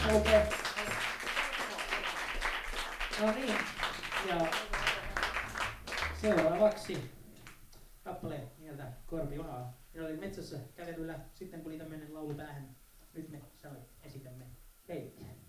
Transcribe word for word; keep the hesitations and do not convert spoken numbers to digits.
Okei. No niin. Ja seuraavaksi kappale nimeltä Korpilaa. Meillä oli metsässä kävelyllä, sitten tuli tämmöinen laulu päähän. Nyt me esitämme teille.